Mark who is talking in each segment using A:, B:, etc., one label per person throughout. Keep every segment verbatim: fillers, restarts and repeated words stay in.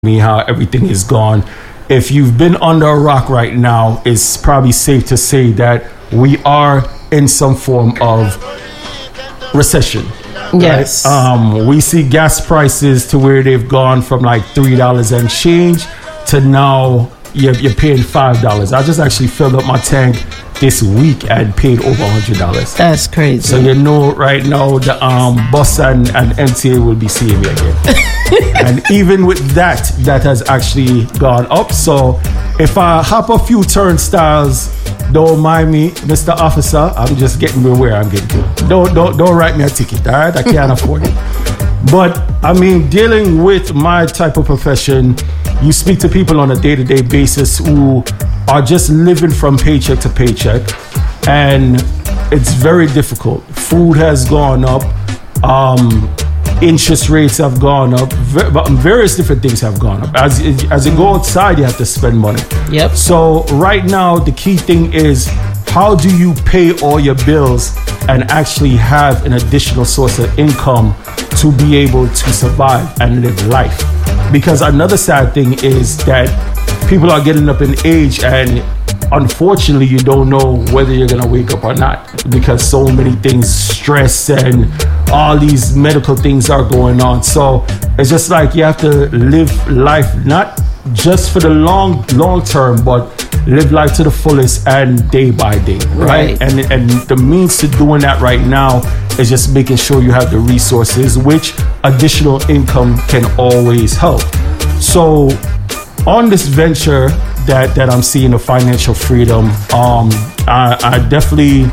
A: me how everything is gone. If you've been under a rock right now, it's probably safe to say that we are in some form of recession.
B: Yes.
A: Right? Um, we see gas prices to where they've gone from like three dollars and change to now you're, you're paying five dollars. I just actually filled up my tank this week and paid over one hundred dollars.
B: That's crazy.
A: So you know right now the um, bus and, and M T A will be seeing me again. And even with that, that has actually gone up. So if I hop a few turnstiles, don't mind me, Mister Officer. I'm just getting me where I'm getting to. Don't don't don't write me a ticket, all right? I can't afford it. But I mean, dealing with my type of profession, you speak to people on a day-to-day basis who are just living from paycheck to paycheck, and it's very difficult. Food has gone up. Um, interest rates have gone up. Various different things have gone up. As as you go outside, you have to spend money.
B: Yep.
A: So right now, the key thing is, how do you pay all your bills and actually have an additional source of income to be able to survive and live life? Because another sad thing is that people are getting up in age, and unfortunately you don't know whether you're gonna wake up or not, because so many things, stress and all these medical things are going on. So it's just like you have to live life not just for the long long term, but live life to the fullest and day by day, right?
B: Right.
A: And and the means to doing that right now is just making sure you have the resources, which additional income can always help. So on this venture that that I'm seeing, of financial freedom, um, I, I definitely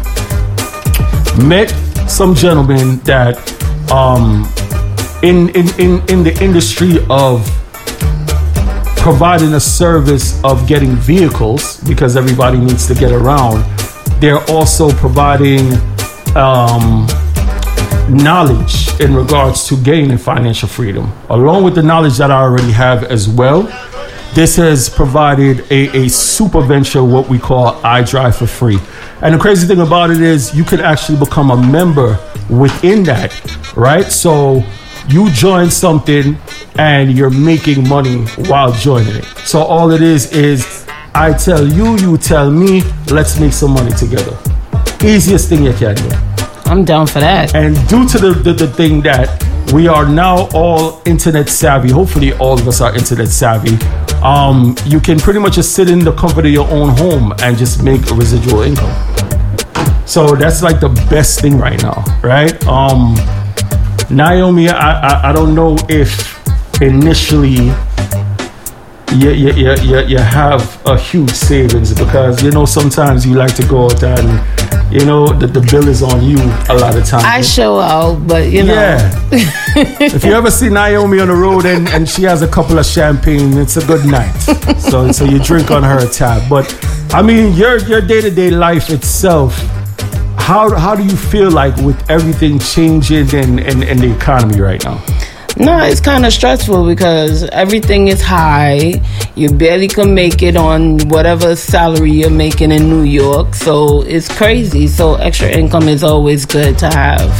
A: met some gentlemen that um, in, in in in the industry of providing a service of getting vehicles, because everybody needs to get around. They're also providing um, knowledge in regards to gaining financial freedom, along with the knowledge that I already have as well. This has provided a, a super venture, what we call iDrive for free. And the crazy thing about it is you can actually become a member within that, right? So you join something and you're making money while joining it. So all it is is I tell you, you tell me, let's make some money together. Easiest thing you can do.
B: I'm down for that.
A: And due to the, the, the thing that we are now all internet savvy, hopefully all of us are internet savvy, um, you can pretty much just sit in the comfort of your own home and just make a residual income. So that's like the best thing right now, right? Um, Naomi, I, I, I don't know if initially you, you, you, you, you have a huge savings, because, you know, sometimes you like to go out and, you know, the, the bill is on you a lot of times.
B: I show out, but, you know.
A: Yeah. If you ever see Naomi on the road and, and she has a couple of champagne, it's a good night. So so you drink on her tab. But, I mean, your your day-to-day life itself, how how do you feel like with everything changing in, in, in the economy right now?
B: No, it's kind of stressful because everything is high. You barely can make it on whatever salary you're making in New York. So it's crazy. So extra income is always good to have.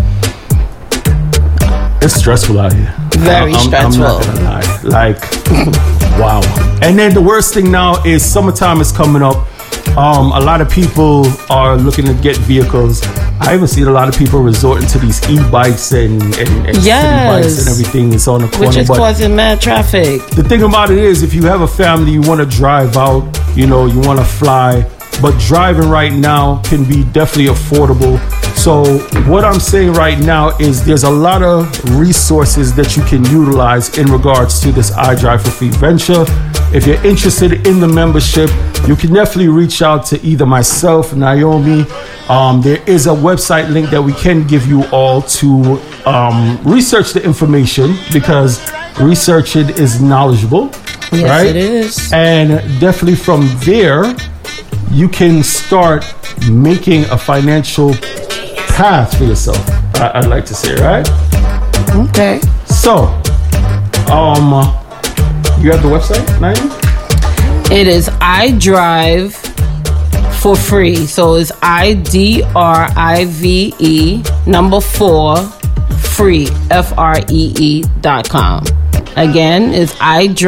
A: It's stressful out here.
B: Very
A: I'm,
B: stressful.
A: I'm not gonna lie. Like, wow. And then the worst thing now is summertime is coming up. Um, a lot of people are looking to get vehicles. I even seen a lot of people resorting to these e-bikes and, and, and
B: yes.
A: city bikes and everything. It's on the corner.
B: Which is
A: but
B: causing mad traffic.
A: the thing about it is, if you have a family, you want to drive out, you know, you want to fly, but driving right now can be definitely affordable. So what I'm saying right now is there's a lot of resources that you can utilize in regards to this iDrive for free venture. If you're interested in the membership, you can definitely reach out to either myself, Naomi. Um, there is a website link that we can give you all to um, research the information, because researching is knowledgeable,
B: Yes,
A: right?
B: it is.
A: And definitely from there, you can start making a financial path for yourself, I- I'd like to say, right?
B: Okay.
A: So, um, you have the website, Naomi?
B: It is iDrive for free. So it's I D R I V E number four free F R E E dot com. Again, it's I